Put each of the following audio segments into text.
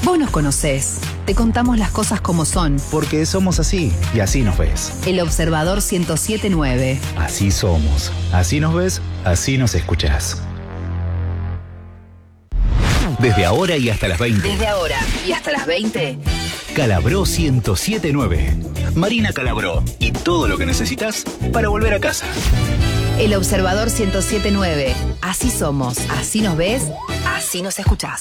Vos nos conocés. Te contamos las cosas como son. Porque somos así y así nos ves. El Observador 107.9. Así somos. Así nos ves, así nos escuchás. Desde ahora y hasta las 20. Desde ahora y hasta las 20. Calabró 107.9. Marina Calabró. Y todo lo que necesitas para volver a casa. El Observador 107.9. Así somos. Así nos ves, así nos escuchás.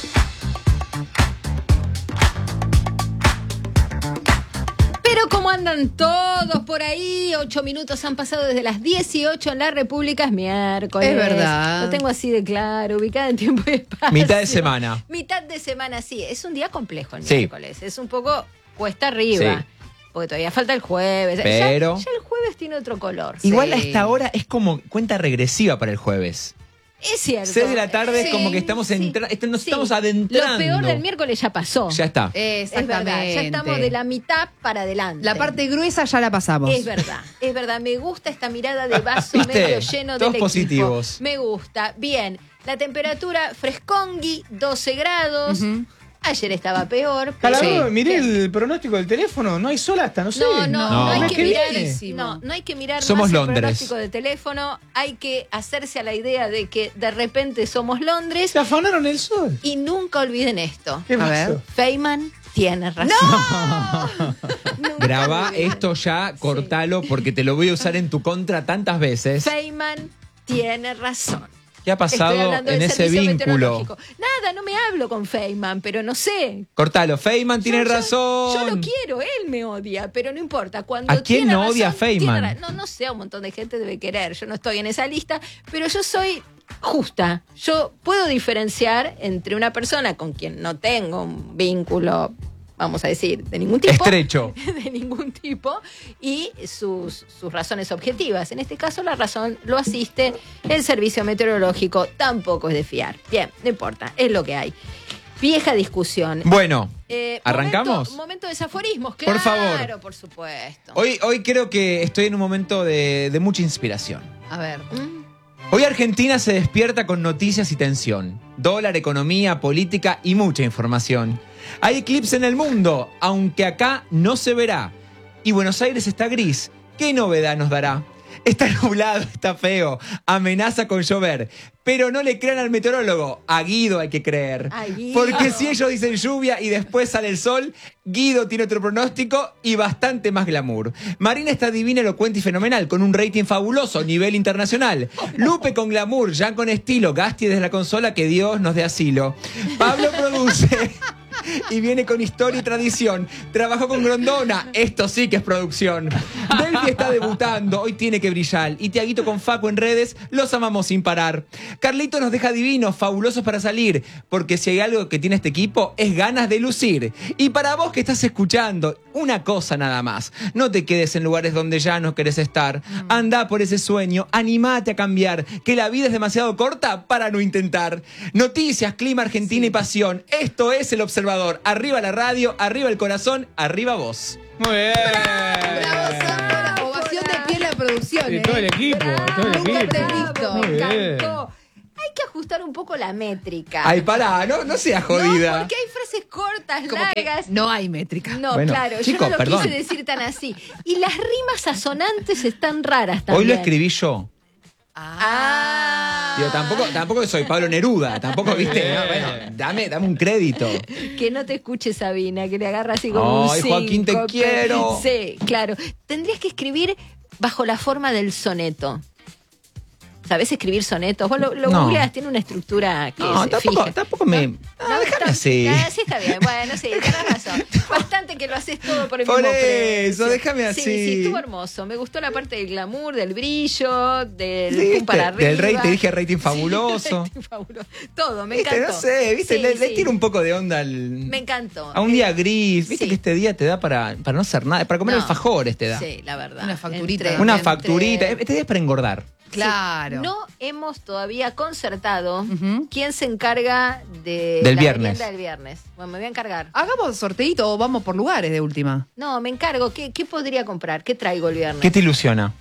Pero ¿cómo andan todos por ahí? 8 minutos han pasado desde las 18 en la República. Es miércoles. Es verdad. Lo tengo así de claro, ubicada en tiempo y espacio. Mitad de semana. Mitad de semana, sí. Es un día complejo el Sí. miércoles. Es un poco cuesta arriba. Sí. Porque todavía falta el jueves. Pero- Ya el jueves tiene otro color. Igual a Sí. esta hora es como cuenta regresiva para el jueves. Es cierto. 6 de la tarde es Sí, como que estamos sí, nos sí. estamos adentrando. Lo peor del miércoles ya pasó. Ya está. Es verdad. Ya estamos de la mitad para adelante. La parte gruesa ya la pasamos. Es verdad. Me gusta esta mirada de vaso ¿Viste? medio lleno Todos del positivos. equipo. Me gusta. Bien, la temperatura frescongui, 12 grados. Ayer estaba peor. pero- Calabró, miré Bien. el pronóstico del teléfono, no hay sol hasta, no sé. No hay No. que ¿Qué mirar. viene? No hay que mirar Somos más Londres. el pronóstico de teléfono. Hay que hacerse a la idea de que de repente somos Londres. Se afanaron el sol. Y nunca olviden esto. ¿Qué A pasó? ver. Feynman tiene razón. Nunca Graba olviden. esto ya, cortalo, porque te lo voy a usar en tu contra tantas veces. Feynman tiene razón. ¿Qué ha Estoy pasado hablando en del ese servicio vínculo? meteorológico. Nada, no me hablo con Feynman, pero no sé. Cortalo, Feynman tiene Yo razón. lo quiero, él me odia, pero no importa. Cuando ¿A quién tiene no odia razón, Feynman? tiene no sé, un montón de gente debe querer. Yo no estoy en esa lista, pero yo soy justa. Yo puedo diferenciar entre una persona con quien no tengo un vínculo, vamos a decir, de ningún tipo. Estrecho. De ningún tipo, y sus razones objetivas. En este caso, la razón lo asiste el servicio meteorológico, tampoco es de fiar. Bien, no importa, es lo que hay. Vieja discusión. Bueno, ¿arrancamos? Momento de desaforismos, claro. Por favor. Claro, por supuesto. Hoy creo que estoy en un momento de mucha inspiración. A ver. Hoy Argentina se despierta con noticias y tensión. Dólar, economía, política y mucha información. Hay eclipse en el mundo, aunque acá no se verá. Y Buenos Aires está gris. ¿Qué novedad nos dará? Está nublado, está feo, amenaza con llover. Pero no le crean al meteorólogo, a Guido hay que creer. A Guido. Porque si ellos dicen lluvia y después sale el sol, Guido tiene otro pronóstico y bastante más glamour. Marina está divina, elocuente y fenomenal, con un rating fabuloso, nivel internacional. Lupe con glamour, Jan con estilo, Gasti desde la consola, que Dios nos dé asilo. Pablo produce y viene con historia y tradición. Trabajó con Grondona, esto sí que es producción. Delphi está debutando, hoy tiene que brillar. Y Tiaguito con Facu en redes, los amamos sin parar. Carlito nos deja divinos, fabulosos para salir, porque si hay algo que tiene este equipo es ganas de lucir. Y para vos que estás escuchando, una cosa nada más, no te quedes en lugares donde ya no querés estar. Anda por ese sueño, animate a cambiar, que la vida es demasiado corta para no intentar. Noticias, clima, Argentina y pasión. Esto es El Observador. Arriba la radio, arriba el corazón, arriba vos. Muy bien. Bravo, Sandra. Ovación de pie en la producción. Y todo el equipo, todo el Nunca te he equipo. visto. Muy Me bien. encantó. Hay que ajustar un poco la métrica. Ay, pará, no seas jodida. No, porque hay frases cortas, Como que largas. no hay métrica. No, Bueno, claro, chicos, yo no lo perdón. quise decir tan así. Y las rimas asonantes están raras también. Hoy lo escribí yo. Ah. Digo, tampoco soy Pablo Neruda, tampoco, viste, no, bueno, dame un crédito. Que no te escuche Sabina, que le agarra así como Ay, un Joaquín, te síncope. quiero. Sí, claro. Tendrías que escribir bajo la forma del soneto. ¿Sabés escribir sonetos? Vos lo No. googleás, tiene una estructura que No, se fija. tampoco me... No, déjame así. Sí, está bien. Bueno, sí, tenés razón. Bastante que lo haces todo por el Por mismo eso, precio. déjame así. Sí, estuvo hermoso. Me gustó la parte del glamour, del brillo, del ¿Viste? pum para arriba. Del rey, te dije rating fabuloso. Rating fabuloso. Todo, me ¿Viste? encantó. No sé, ¿viste? Sí, le sí. tiro un poco de onda Me encantó. a un día gris. ¿Viste Sí. que este día te da para no hacer nada? Para comer No. alfajores te da. Sí, la verdad. Una facturita. Una Entre- facturita. Este día es para engordar. Claro. No hemos todavía concertado Ujú. quién se encarga de Del la viernes. merienda del viernes. Bueno, me voy a encargar. Hagamos sorteito o vamos por lugares de última. No, me encargo. ¿Qué podría comprar? ¿Qué traigo el viernes? ¿Qué te ilusiona? A mí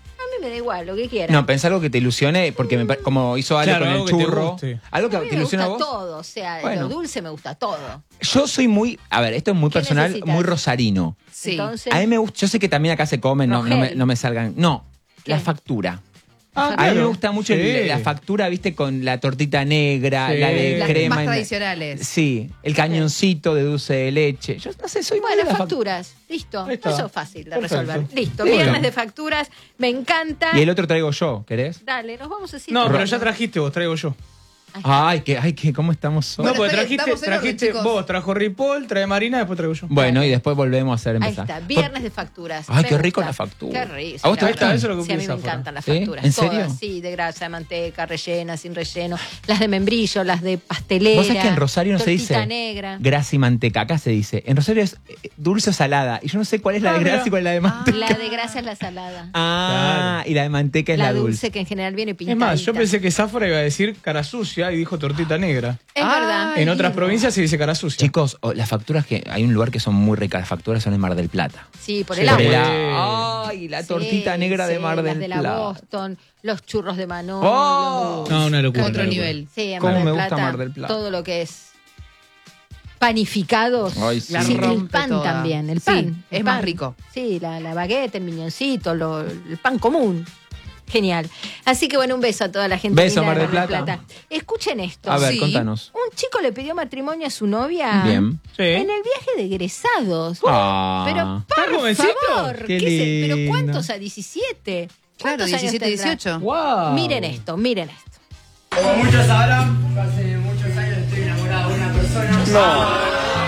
me da igual, lo que quieran. No, pensá algo que te ilusione, porque como hizo Ale Claro, con algo el que te churro. guste. Algo que A mí te me ilusiona a gusta vos. todo, o sea, Bueno. lo dulce me gusta todo. Yo soy muy, a ver, esto es muy ¿Qué personal, necesitas? muy rosarino. Sí. Entonces, A mí me gusta, yo sé que también acá se comen, no Rogel. me salgan. No, la ¿Qué? factura. Ah, A mí claro. me gusta mucho Sí. la factura, viste, con la tortita negra, Sí. la de Las crema. más y- tradicionales. Sí, el cañoncito de dulce de leche. Yo no sé, soy muy bueno, de la facturas, listo. Ahí está. Eso es fácil de Perfecto. resolver. Listo, Sí. viernes Bueno. de facturas, me encanta. Y el otro traigo yo, ¿querés? Dale, nos vamos a decir. No, pero ya trajiste vos, traigo yo. Ay, que, ¿cómo estamos hoy? No, Bueno, porque está bien, trajiste, estamos en orden, trajiste chicos. vos, trajo Ripoll, trae Marina, después traigo yo. Bueno, y después volvemos a hacer Ahí empezar. está, viernes de facturas. Ay, Me qué rico gusta. la factura. Qué rico. ¿A vos te la gusta? verdad. Eso es lo que Sí, a mí me piensa afuera. encantan las ¿Sí? facturas. ¿En todas, serio? sí, de grasa, de manteca, rellenas, sin relleno. Las de membrillo, las de pastelera. Vos sabés que en Rosario no se tortita dice negra. grasa y manteca, acá se dice. En Rosario es dulce o salada. Y yo no sé cuál es la de mira. grasa y cuál es la de manteca. La de grasa es la salada. Ah, y la de manteca es la, la dulce. dulce que en general viene Es pintadita. más, yo pensé que Zafra iba a decir cara sucia y dijo tortita negra. Es verdad. En otras provincias se dice cara sucia. Chicos, las facturas que hay un lugar que son muy ricas, las facturas son en Mar del Plata. Sí, por Sí. el Por agua. el Ay, la tortita Sí, negra de sí, Mar las del de la Plata. Boston, los churros de Manolo. Oh. No, una locura. Otro una locura. nivel. Sí, en Cómo Mar del me gusta Plata, Mar del Plata. todo lo que es panificados. Ay, sí. La Sí, el rompe pan toda. también, el Sí, pan. es el más pan. rico. Sí, la baguette, el miñoncito, el pan común. Genial. Así que bueno, un beso a toda la gente. Beso, linda de Mar del Plata. Escuchen esto. A ver, Sí. contanos. Un chico le pidió matrimonio a su novia Bien. Sí. en el viaje de egresados. Ah. Pero ¿Está por jovencito? favor, Qué ¿pero lindo. cuántos a 17? Claro, ¿Cuántos años 17, tendrá? 18. Wow. Miren esto, miren esto. Como muchos sabrán, hace muchos años estoy enamorado de una persona.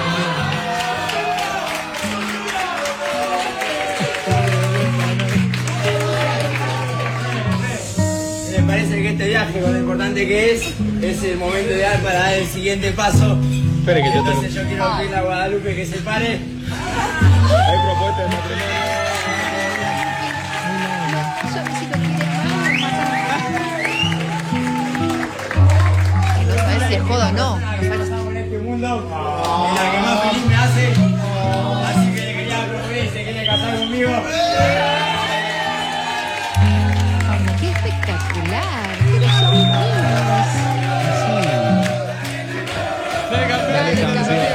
Me parece que este viaje, con lo importante que es el momento ideal para dar el siguiente paso. Espere que yo tengo. Entonces yo quiero pedirle a Guadalupe que se pare. Hay propuesta de matrimonio. Si lo quiere Que no sabes si es joda o no. Estamos en este mundo, es la que más feliz me hace. Así que le quería proponer, se quiere casar conmigo. ¡Qué espectacular! Pero son niños. Dale,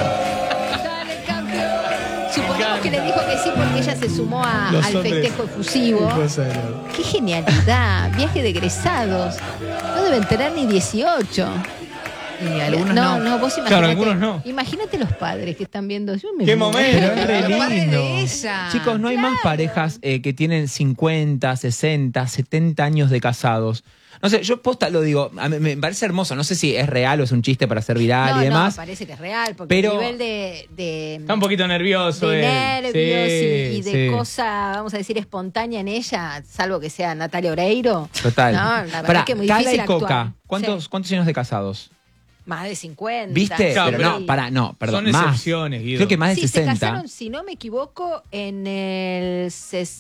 campeón. Suponemos que le dijo que sí porque ella se sumó Los al hombres. festejo efusivo. Cosa de loco. ¡Qué genialidad! Viaje de egresados. No deben tener ni 18. Y algunos no. No, vos imagínate. Claro, algunos no. Imagínate los padres que están viendo. Yo me ¡Qué muero. momento! Pero es re Los padres lindo. de ella. Chicos, no hay más parejas que tienen 50, 60, 70 años de casados. No sé, yo posta lo digo, a mí me parece hermoso. No sé si es real o es un chiste para hacer viral No, y demás. no, parece que es real, porque Pero- el nivel de Está un poquito nervioso. de él. nervios y de sí. cosa, vamos a decir, espontánea en ella, salvo que sea Natalia Oreiro. Total. No, la verdad Pará, es que es muy Cala difícil y Coca, actuar. ¿cuántos, Sí. ¿cuántos años de casados? Más de 50. ¿Viste? Claro, pero pero no, perdón. son más. excepciones, Guido. Creo que más de Sí, se 60. casaron, si no me equivoco, en el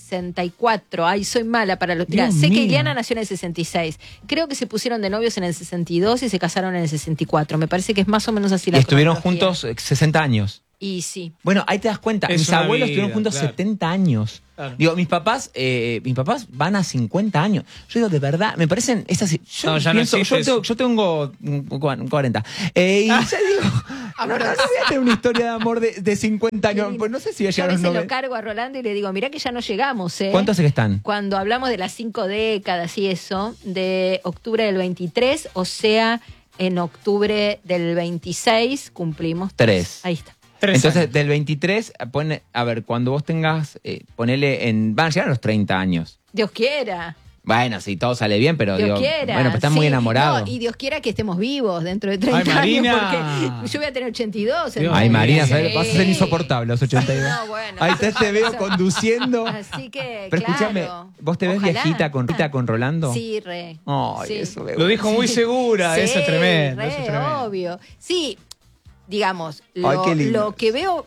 64. Ay, soy mala para los... Mirá, Dios sé que mío. Iliana nació en el 66. Creo que se pusieron de novios en el 62 y se casaron en el 64. Me parece que es más o menos así Y la estuvieron cronología. juntos 60 años. Y sí. Bueno, ahí te das cuenta. Es Mis una abuelos vida, estuvieron juntos claro. 70 años. Claro. Digo, mis papás van a 50 años. Yo digo, de verdad, me parecen esas. Yo, No, ya no pienso, existe yo tengo 40. Y ya digo, no voy a tener una historia de amor de 50 años. Pues no sé si voy a Yo a llegar a los veces lo 90. cargo a Rolando y le digo, mirá que ya no llegamos, ¿eh? ¿Cuántos hace que están? Cuando hablamos de las 5 décadas y eso, de octubre del 23, o sea, en octubre del 26 cumplimos 3. Ahí está. 3 Entonces, años. del 23, a ver, cuando vos tengas, ponele van a llegar a los 30 años. Dios quiera. Bueno, si todo sale bien, pero Dios digo, quiera. bueno, pero están muy Sí, enamorados. no, y Dios quiera que estemos vivos dentro de 30 Ay, Marina. años, porque yo voy a tener 82. Dios. Ay, Marina, Sí. ¿sabes? Vas a ser insoportable a los 82. Sí, no, bueno. Ahí te veo conduciendo. Así que, Pero claro. escúchame, ¿vos te ves Ojalá. viejita con Rolando? Sí, re. Ay, Sí. eso me Lo dijo muy segura, Sí, eso es tremendo. re, Eso es tremendo. obvio. Sí, digamos, Ay, qué lindo. lo que veo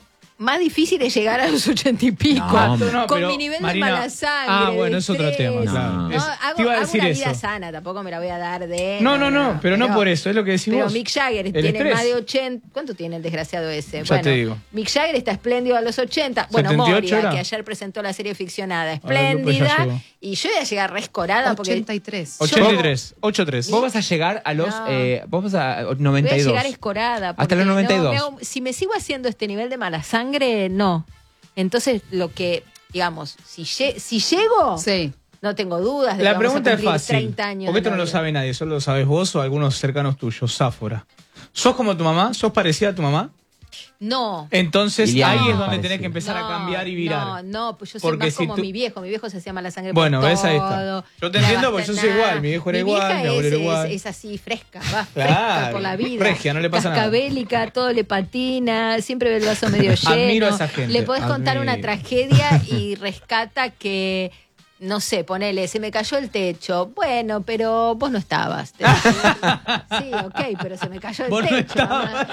más difícil es llegar a los 80 y pico. No, con pero, mi nivel Marina, de mala sangre. bueno, de es otro estrés. tema, claro. No, Te iba a hago decir una eso. vida sana, tampoco me la voy a dar de... No, pero no por eso, es lo que decís Pero vos. Mick Jagger El tiene estrés. más de 80. ¿Cuánto tiene el desgraciado ese? Ya te digo. Mick Jagger está espléndido a los 80. Bueno, 78 Moria, era. que ayer presentó la serie ficcionada, Lupe ya espléndida. llegó. Y yo voy a llegar rescorada porque 83. 83, 83. Vos vas a llegar a los. No. Vos vas a voy a 92. llegar escorada. Hasta porque los 92. si me sigo haciendo este nivel de mala sangre, no. Entonces, lo que, digamos, si llego, Sí. no tengo dudas de La que pregunta vamos es a cumplir fácil. 30 años. Porque esto de no lo novio. sabe nadie, solo lo sabes vos o algunos cercanos tuyos, Sáfora. ¿Sos como tu mamá? ¿Sos parecida a tu mamá? No. Entonces Liliana, ahí es donde parecido. tenés que empezar a cambiar y virar. No, pues yo soy Porque más si como tú- mi viejo. Mi viejo se hacía mala sangre Bueno, por ves, todo. ahí está. Yo te No entiendo basta porque yo soy nada. igual, mi viejo era igual, vieja mi abuelo era es- igual. Es así, fresca, va Claro, fresca por la vida. regia, no le pasa nada. Cascabélica, todo le patina, siempre ve el vaso medio lleno. Admiro a esa gente, Le podés contar una admiro. tragedia y rescata que... No sé, ponele, se me cayó el techo. Bueno, pero vos no estabas. Sí, ok, pero se me cayó el Vos no techo. estabas.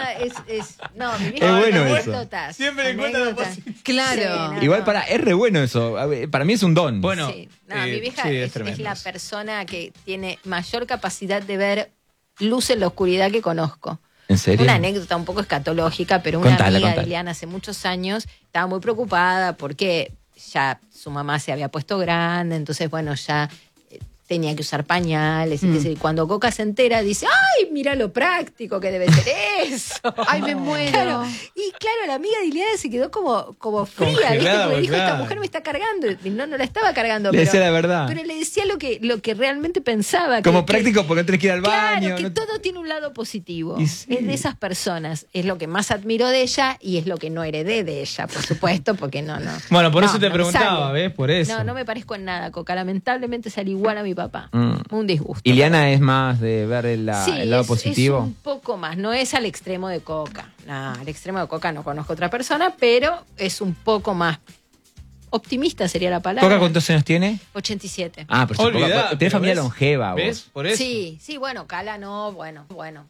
No, mi viejo Es bueno tiene eso. anécdotas, Siempre encuentra lo anécdotas. positivo. Claro. Sí, no, Igual no. es re bueno eso. A ver, para mí es un don. Bueno, Sí. No, mi vieja sí, es tremendo la eso. persona que tiene mayor capacidad de ver luz en la oscuridad que conozco. ¿En serio? Una anécdota un poco escatológica, pero una Contala, amiga contala. de Ileana hace muchos años estaba muy preocupada porque ya su mamá se había puesto grande, entonces bueno, ya tenía que usar pañales y qué sé yo. Y cuando Coca se entera dice, ¡ay, mira lo práctico que debe ser eso! Ay, me muero. Claro. Y claro, la amiga de Ileana se quedó como fría, ¿viste? Congelada, Porque dijo, esta claro. mujer me está cargando. Y no la estaba cargando. Le decía la verdad. Pero le decía lo que realmente pensaba. Como que- práctico porque no tenés que ir al Claro, baño. que no te- todo tiene un lado positivo. Y sí. Es de esas personas. Es lo que más admiro de ella y es lo que no heredé de ella, por supuesto, porque no. Bueno, por No, eso te no me preguntaba, sale. ¿ves? Por eso. No me parezco en nada, Coca. Lamentablemente sale igual a mi papá. Mm. Un disgusto. Ileana es más de ver el Sí, lado es positivo. un poco más. No es al extremo de Coca. No, al extremo de Coca no conozco otra persona, pero es un poco más optimista sería la palabra. ¿Coca cuántos años tiene? 87. Ah, pero Olvidá, tenés pero familia ves, longeva vos. ¿Ves? Por eso. Sí, bueno, Cala no, bueno. Bueno,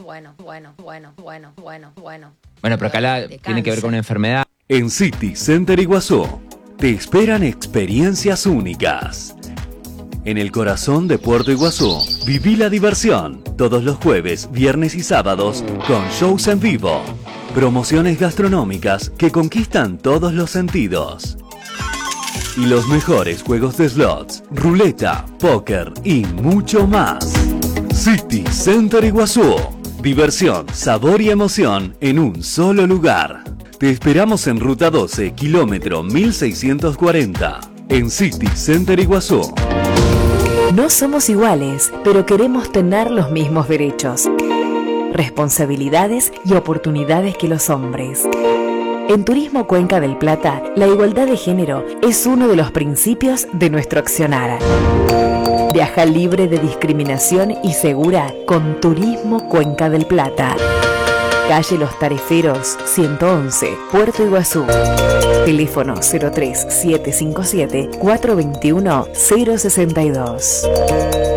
pero acá De tiene que ver cáncer. con una enfermedad. En City Center Iguazú te esperan experiencias únicas. En el corazón de Puerto Iguazú, viví la diversión todos los jueves, viernes y sábados con shows en vivo, promociones gastronómicas que conquistan todos los sentidos y los mejores juegos de slots, ruleta, póker y mucho más. City Center Iguazú. Diversión, sabor y emoción en un solo lugar. Te esperamos en Ruta 12, kilómetro 1640, en City Center Iguazú. No somos iguales, pero queremos tener los mismos derechos, responsabilidades y oportunidades que los hombres. En Turismo Cuenca del Plata, la igualdad de género es uno de los principios de nuestro accionar. Viaja libre de discriminación y segura con Turismo Cuenca del Plata. Calle Los Tareferos, 111, Puerto Iguazú. Teléfono 03757 421 062.